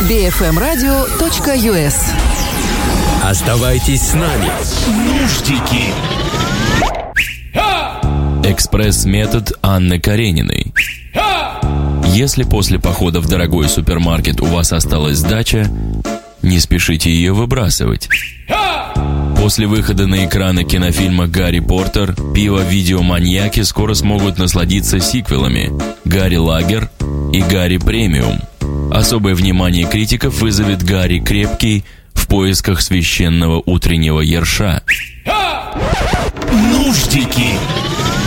bfmradio.us. Оставайтесь с нами. Нуждики. Экспресс-метод Анны Карениной. Если после похода в дорогой супермаркет у вас осталась сдача, не спешите ее выбрасывать. После выхода на экраны кинофильма «Гарри Поттер» пиво-видеоманьяки скоро смогут насладиться сиквелами «Гарри Лагер» и «Гарри Премиум». Особое внимание критиков вызовет «Гарри Крепкий» в поисках священного утреннего ерша. Нуждики.